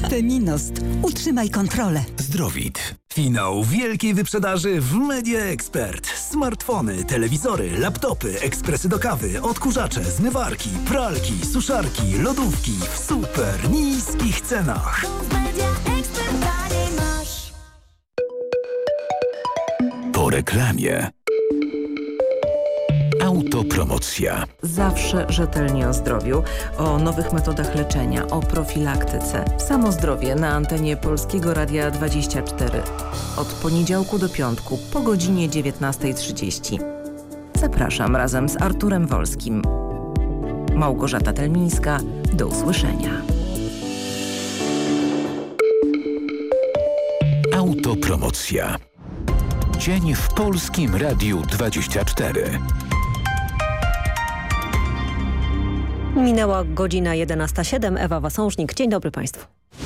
Feminost. Utrzymaj kontrolę. Zdrowit. Finał wielkiej wyprzedaży w Media Expert. Smartfony, telewizory, laptopy, ekspresy do kawy, odkurzacze, zmywarki, pralki, suszarki, lodówki w super niskich cenach. Po reklamie. Autopromocja. Zawsze rzetelnie o zdrowiu, o nowych metodach leczenia, o profilaktyce. Samo zdrowie na antenie Polskiego Radia 24. Od poniedziałku do piątku po godzinie 19:30. Zapraszam razem z Arturem Wolskim. Małgorzata Telmińska. Do usłyszenia. Autopromocja. Dzień w Polskim Radiu 24. Minęła godzina 11:07. Ewa Wasążnik. Dzień dobry Państwu.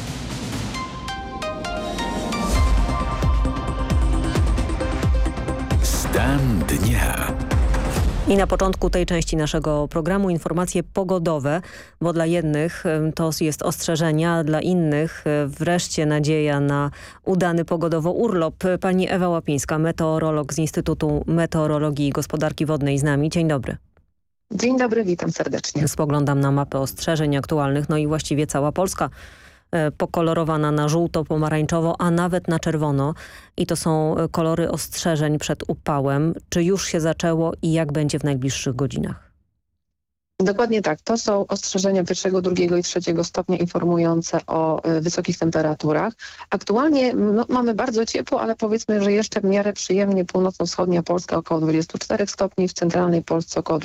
Stan dnia. I na początku tej części naszego programu informacje pogodowe, bo dla jednych to jest ostrzeżenie, a dla innych wreszcie nadzieja na udany pogodowo urlop. Pani Ewa Łapińska, meteorolog z Instytutu Meteorologii i Gospodarki Wodnej z nami. Dzień dobry. Dzień dobry, witam serdecznie. Spoglądam na mapę ostrzeżeń aktualnych, no i właściwie cała Polska pokolorowana na żółto, pomarańczowo, a nawet na czerwono. I to są kolory ostrzeżeń przed upałem. Czy już się zaczęło i jak będzie w najbliższych godzinach? Dokładnie tak. To są ostrzeżenia pierwszego, drugiego i trzeciego stopnia informujące o wysokich temperaturach. Aktualnie mamy bardzo ciepło, ale powiedzmy, że jeszcze w miarę przyjemnie północno-wschodnia Polska około 24 stopni, w centralnej Polsce około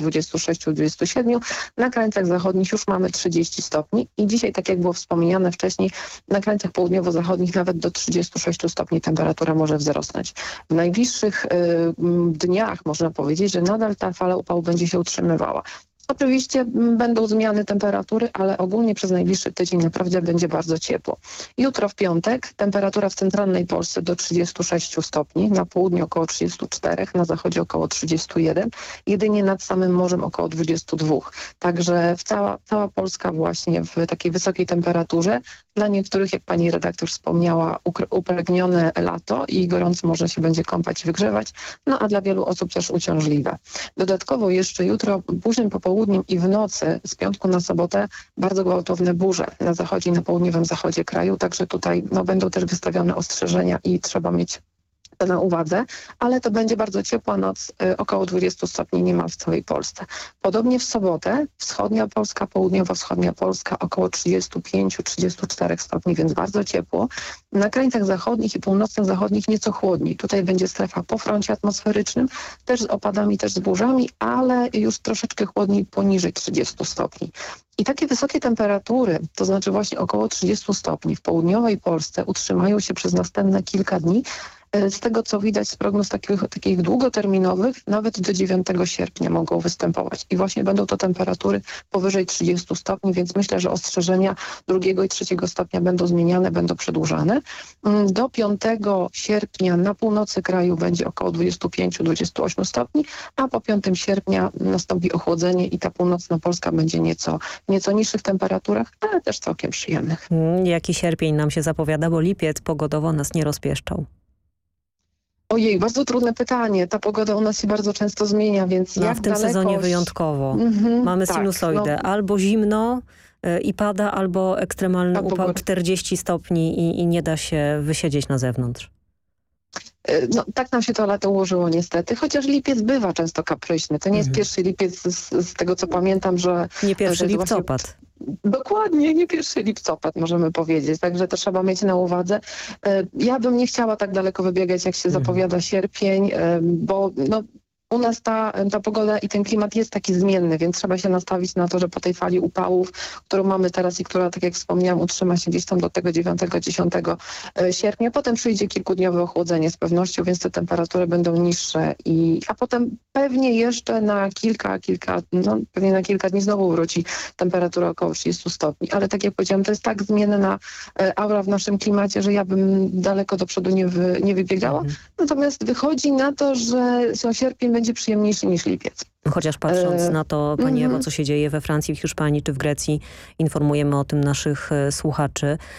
26-27. Na krańcach zachodnich już mamy 30 stopni i dzisiaj, tak jak było wspomniane wcześniej, na krańcach południowo-zachodnich nawet do 36 stopni temperatura może wzrosnąć. W najbliższych dniach można powiedzieć, że nadal ta fala upału będzie się utrzymywała. Oczywiście będą zmiany temperatury, ale ogólnie przez najbliższy tydzień naprawdę będzie bardzo ciepło. Jutro w piątek temperatura w centralnej Polsce do 36 stopni, na południu około 34, na zachodzie około 31, jedynie nad samym morzem około 22. Także cała Polska właśnie w takiej wysokiej temperaturze. Dla niektórych, jak pani redaktor wspomniała, upragnione lato i gorąco można się będzie kąpać i wygrzewać, no a dla wielu osób też uciążliwe. Dodatkowo jeszcze jutro późnym popołudniem i w nocy z piątku na sobotę bardzo gwałtowne burze na zachodzie i na południowym zachodzie kraju, także tutaj będą też wystawione ostrzeżenia i trzeba mieć to na uwadze, ale to będzie bardzo ciepła noc, około 20 stopni niemal w całej Polsce. Podobnie w sobotę wschodnia Polska, południowo-wschodnia Polska około 35-34 stopni, więc bardzo ciepło. Na krańcach zachodnich i północno-zachodnich nieco chłodniej. Tutaj będzie strefa po froncie atmosferycznym, też z opadami, też z burzami, ale już troszeczkę chłodniej poniżej 30 stopni. I takie wysokie temperatury, to znaczy właśnie około 30 stopni w południowej Polsce utrzymają się przez następne kilka dni. Z tego, co widać z prognoz takich długoterminowych, nawet do 9 sierpnia mogą występować. I właśnie będą to temperatury powyżej 30 stopni, więc myślę, że ostrzeżenia 2 i 3 stopnia będą zmieniane, będą przedłużane. Do 5 sierpnia na północy kraju będzie około 25-28 stopni, a po 5 sierpnia nastąpi ochłodzenie i ta północna Polska będzie nieco niższych temperaturach, ale też całkiem przyjemnych. Jaki sierpień nam się zapowiada, bo lipiec pogodowo nas nie rozpieszczał. Ojej, bardzo trudne pytanie. Ta pogoda u nas się bardzo często zmienia, więc jak w tym daleko... sezonie wyjątkowo. Mamy sinusoidę. Albo zimno i pada, albo ekstremalny upał 40 stopni i nie da się wysiedzieć na zewnątrz. No, tak nam się to lato ułożyło niestety, chociaż lipiec bywa często kapryśny. To nie jest pierwszy lipiec z tego, co pamiętam, że... Nie pierwszy lipcopad. Właśnie... Dokładnie, nie pierwszy lipcopad możemy powiedzieć, także to trzeba mieć na uwadze. Ja bym nie chciała tak daleko wybiegać, jak się zapowiada sierpień, bo u nas ta pogoda i ten klimat jest taki zmienny, więc trzeba się nastawić na to, że po tej fali upałów, którą mamy teraz i która, tak jak wspomniałam, utrzyma się gdzieś tam do tego 9-10 sierpnia. Potem przyjdzie kilkudniowe ochłodzenie z pewnością, więc te temperatury będą niższe. A potem pewnie jeszcze pewnie na kilka dni znowu wróci temperatura około 30 stopni. Ale tak jak powiedziałam, to jest tak zmienna aura w naszym klimacie, że ja bym daleko do przodu nie wybiegała. Natomiast wychodzi na to, że sierpień będzie przyjemniejszy niż lipiec. Chociaż patrząc na to, Pani Ewo, co się dzieje we Francji, w Hiszpanii czy w Grecji, informujemy o tym naszych słuchaczy.